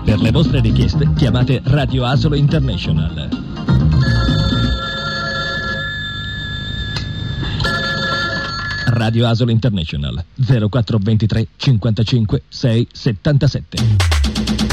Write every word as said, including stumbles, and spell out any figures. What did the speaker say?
Per le vostre richieste chiamate Radio Asolo International. Radio Asolo International zero quattro due tre cinquantacinque sei settantasette.